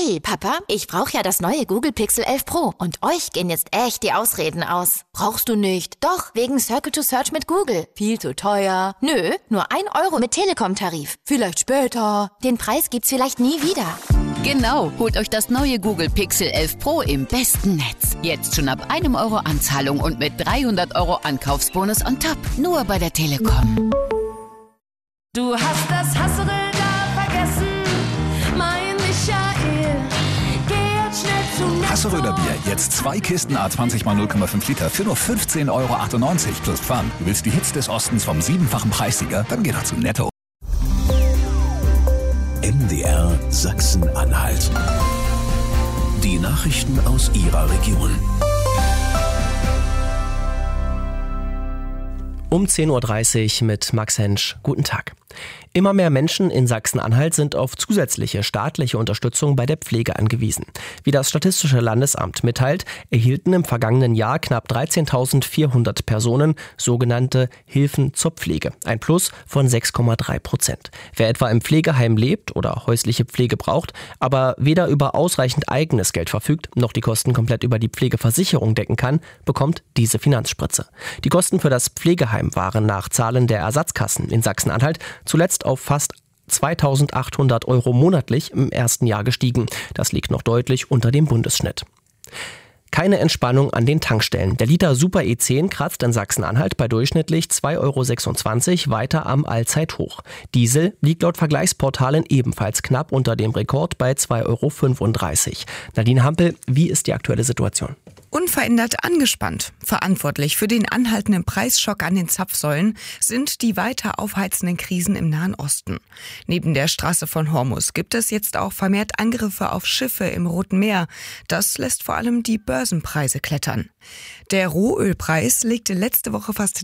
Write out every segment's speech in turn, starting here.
Hey, Papa, ich brauche ja das neue Google Pixel 11 Pro und euch gehen jetzt echt die Ausreden aus. Brauchst du nicht? Doch, wegen Circle to Search mit Google. Viel zu teuer. Nö, nur 1 Euro mit Telekom-Tarif. Vielleicht später. Den Preis gibt's vielleicht nie wieder. Genau, holt euch das neue Google Pixel 11 Pro im besten Netz. Jetzt schon ab 1 Euro Anzahlung und mit 300 Euro Ankaufsbonus on top. Nur bei der Telekom. Du hast das Hassel da vergessen, mein Michael. Geh jetzt schnell zu Netto. Hasseröder Bier, jetzt 2 Kisten A20 x 0,5 Liter für nur 15,98 Euro plus Pfand. Du willst die Hits des Ostens vom 7-fachen Preissieger? Dann geh doch zu Netto. MDR Sachsen-Anhalt. Die Nachrichten aus Ihrer Region. Um 10.30 Uhr mit Max Hensch. Guten Tag. Immer mehr Menschen in Sachsen-Anhalt sind auf zusätzliche staatliche Unterstützung bei der Pflege angewiesen. Wie das Statistische Landesamt mitteilt, erhielten im vergangenen Jahr knapp 13.400 Personen sogenannte Hilfen zur Pflege. Ein Plus von 6,3%. Wer etwa im Pflegeheim lebt oder häusliche Pflege braucht, aber weder über ausreichend eigenes Geld verfügt, noch die Kosten komplett über die Pflegeversicherung decken kann, bekommt diese Finanzspritze. Die Kosten für das Pflegeheim waren nach Zahlen der Ersatzkassen in Sachsen-Anhalt zuletzt auf fast 2.800 Euro monatlich im ersten Jahr gestiegen. Das liegt noch deutlich unter dem Bundesschnitt. Keine Entspannung an den Tankstellen. Der Liter Super E10 kratzt in Sachsen-Anhalt bei durchschnittlich 2,26 Euro weiter am Allzeithoch. Diesel liegt laut Vergleichsportalen ebenfalls knapp unter dem Rekord bei 2,35 Euro. Nadine Hampel, wie ist die aktuelle Situation? Unverändert angespannt. Verantwortlich für den anhaltenden Preisschock an den Zapfsäulen sind die weiter aufheizenden Krisen im Nahen Osten. Neben der Straße von Hormuz gibt es jetzt auch vermehrt Angriffe auf Schiffe im Roten Meer. Das lässt vor allem die Börsenpreise klettern. Der Rohölpreis legte letzte Woche fast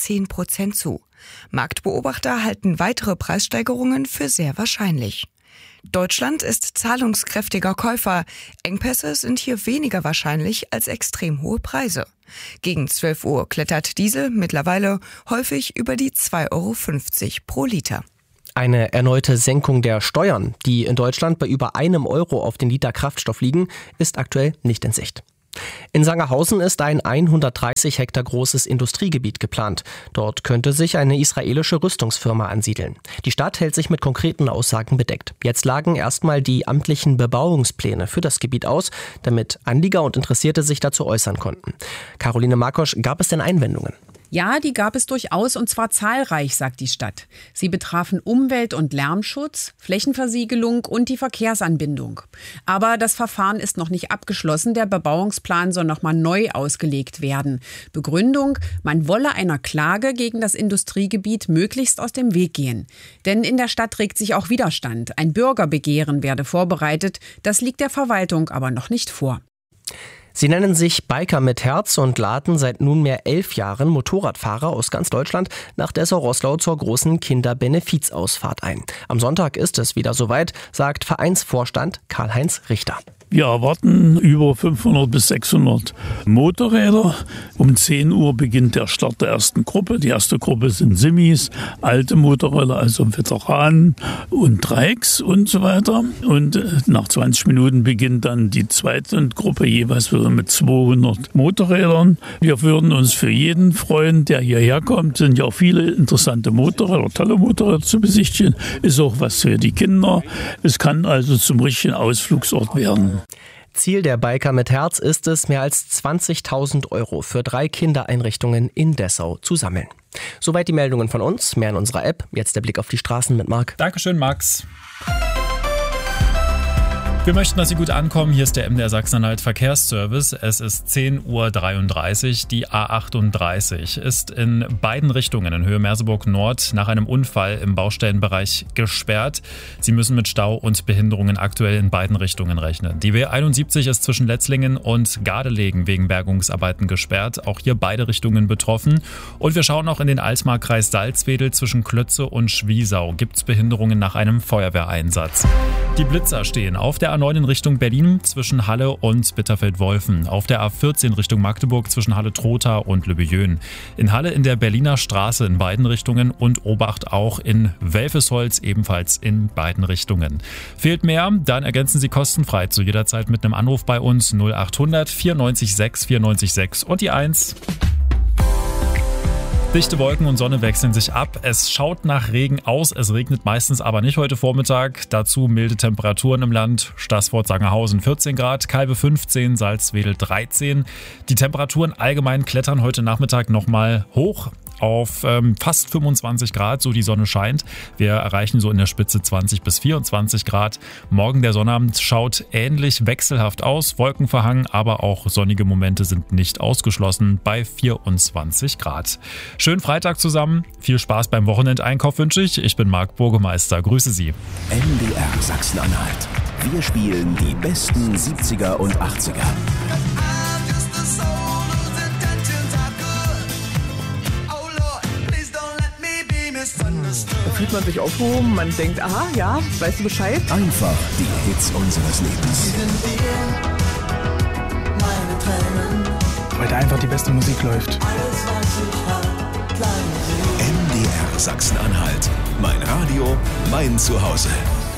13% zu. Marktbeobachter halten weitere Preissteigerungen für sehr wahrscheinlich. Deutschland ist zahlungskräftiger Käufer. Engpässe sind hier weniger wahrscheinlich als extrem hohe Preise. Gegen 12 Uhr klettert Diesel mittlerweile häufig über die 2,50 Euro pro Liter. Eine erneute Senkung der Steuern, die in Deutschland bei über 1 Euro auf den Liter Kraftstoff liegen, ist aktuell nicht in Sicht. In Sangerhausen ist ein 130 Hektar großes Industriegebiet geplant. Dort könnte sich eine israelische Rüstungsfirma ansiedeln. Die Stadt hält sich mit konkreten Aussagen bedeckt. Jetzt lagen erstmal die amtlichen Bebauungspläne für das Gebiet aus, damit Anlieger und Interessierte sich dazu äußern konnten. Caroline Markosch, gab es denn Einwendungen? Ja, die gab es durchaus und zwar zahlreich, sagt die Stadt. Sie betrafen Umwelt- und Lärmschutz, Flächenversiegelung und die Verkehrsanbindung. Aber das Verfahren ist noch nicht abgeschlossen. Der Bebauungsplan soll nochmal neu ausgelegt werden. Begründung, man wolle einer Klage gegen das Industriegebiet möglichst aus dem Weg gehen. Denn in der Stadt regt sich auch Widerstand. Ein Bürgerbegehren werde vorbereitet. Das liegt der Verwaltung aber noch nicht vor. Sie nennen sich Biker mit Herz und laden seit nunmehr 11 Jahren Motorradfahrer aus ganz Deutschland nach Dessau-Roßlau zur großen Kinderbenefizausfahrt ein. Am Sonntag ist es wieder soweit, sagt Vereinsvorstand Karl-Heinz Richter. Wir erwarten über 500 bis 600 Motorräder. Um 10 Uhr beginnt der Start der ersten Gruppe. Die erste Gruppe sind Simis, alte Motorräder, also Veteranen und Dreiecks und so weiter. Und nach 20 Minuten beginnt dann die zweite Gruppe, jeweils wieder mit 200 Motorrädern. Wir würden uns für jeden freuen, der hierher kommt. Es sind ja auch viele interessante Motorräder, tolle Motorräder zu besichtigen. Ist auch was für die Kinder. Es kann also zum richtigen Ausflugsort werden. Ziel der Biker mit Herz ist es, mehr als 20.000 Euro für 3 Kindereinrichtungen in Dessau zu sammeln. Soweit die Meldungen von uns, mehr in unserer App. Jetzt der Blick auf die Straßen mit Marc. Dankeschön, Max. Wir möchten, dass Sie gut ankommen. Hier ist der MDR Sachsen-Anhalt Verkehrsservice. Es ist 10.33 Uhr. Die A38 ist in beiden Richtungen in Höhe Merseburg Nord nach einem Unfall im Baustellenbereich gesperrt. Sie müssen mit Stau und Behinderungen aktuell in beiden Richtungen rechnen. Die W71 ist zwischen Letzlingen und Gardelegen wegen Bergungsarbeiten gesperrt. Auch hier beide Richtungen betroffen. Und wir schauen noch in den Alsmarkreis Salzwedel zwischen Klötze und Schwiesau. Gibt es Behinderungen nach einem Feuerwehreinsatz? Die Blitzer stehen auf der der A9 in Richtung Berlin zwischen Halle und Bitterfeld-Wolfen. Auf der A14 Richtung Magdeburg zwischen Halle-Trotha und Löbejön. In Halle in der Berliner Straße in beiden Richtungen und Obacht auch in Welfesholz ebenfalls in beiden Richtungen. Fehlt mehr? Dann ergänzen Sie kostenfrei zu jeder Zeit mit einem Anruf bei uns 0800 94 6 94 6 und die 1. Dichte Wolken und Sonne wechseln sich ab. Es schaut nach Regen aus. Es regnet meistens aber nicht heute Vormittag. Dazu milde Temperaturen im Land. Staßfurt, Sangerhausen 14 Grad, Calbe 15, Salzwedel 13. Die Temperaturen allgemein klettern heute Nachmittag nochmal hoch auf fast 25 Grad, so die Sonne scheint. Wir erreichen so in der Spitze 20 bis 24 Grad. Morgen der Sonnabend schaut ähnlich wechselhaft aus. Wolkenverhangen, aber auch sonnige Momente sind nicht ausgeschlossen bei 24 Grad. Schönen Freitag zusammen. Viel Spaß beim Wochenendeinkauf wünsche ich. Ich bin Marc Burgemeister. Grüße Sie. MDR Sachsen-Anhalt. Wir spielen die besten 70er und 80er. Da fühlt man sich aufgehoben, man denkt, aha, ja, weißt du Bescheid? Einfach die Hits unseres Lebens. Weil da einfach die beste Musik läuft. MDR Sachsen-Anhalt. Mein Radio, mein Zuhause.